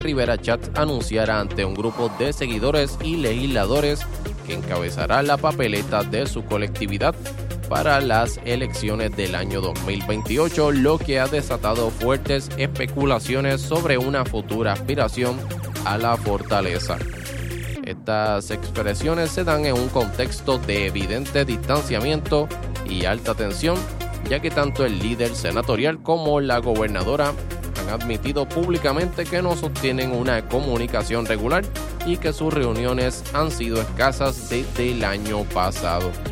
Rivera Schatz anunciara ante un grupo de seguidores y legisladores que encabezará la papeleta de su colectividad para las elecciones del año 2028, lo que ha desatado fuertes especulaciones sobre una futura aspiración a la fortaleza. Estas expresiones se dan en un contexto de evidente distanciamiento y alta tensión, ya que tanto el líder senatorial como la gobernadora han admitido públicamente que no sostienen una comunicación regular y que sus reuniones han sido escasas desde el año pasado.